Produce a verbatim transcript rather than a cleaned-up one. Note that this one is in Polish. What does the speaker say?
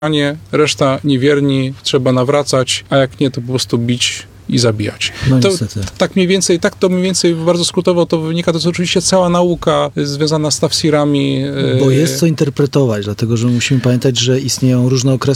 reszta niewierni, trzeba nawracać, a jak nie, to po prostu bić i zabijać. No to, niestety. tak mniej więcej, tak to mniej więcej bardzo skrótowo to wynika. To jest oczywiście cała nauka związana z tafsirami. Bo jest co interpretować, dlatego że musimy pamiętać, że istnieją różne okresy